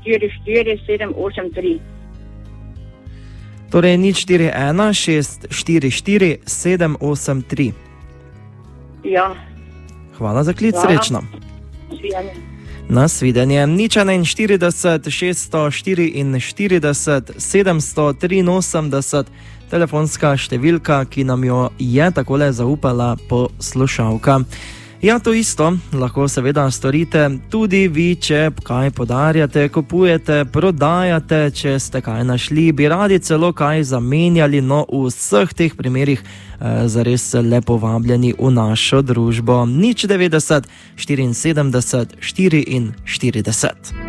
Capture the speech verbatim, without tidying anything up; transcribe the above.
štiri štiri sedem osem tri. Torej nič štiri ena šest štiri štiri sedem osem tri. Ja. Hvala za klic, Ja. srečno. Svidenje. Nasvidenje. Nič enainštirideset šeststo štiriinštirideset sedemsto triinosemdeset, telefonska številka, ki nam jo je takole zaupala poslušalka. Ja, to isto lahko seveda storite tudi vi, če kaj podarjate, kupujete, prodajate, če ste kaj našli, bi radi celo kaj zamenjali, no v vseh teh primerih eh, zares lepo vabljeni v našo družbo. Nič devetdeset štiriinsedemdeset štiriinštirideset.